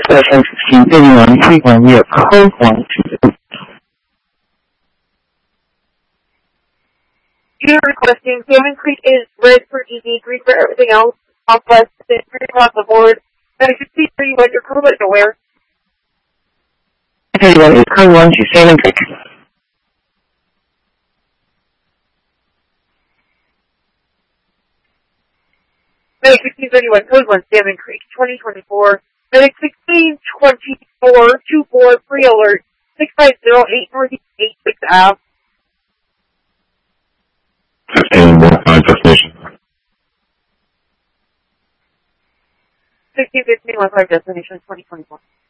Session 1681, frequent, we are code 1 to You're requesting Salmon Creek is red for ED, green for everything else, Southwest, green across the board. 9631, your code is aware. 31 is code 1 to Salmon Creek. 1631, code 1, Salmon Creek, 2024. 1624, 24, free alert, 6508 Northeast 86 Ave. 1615 destination. 1615, 15 destination, 2024.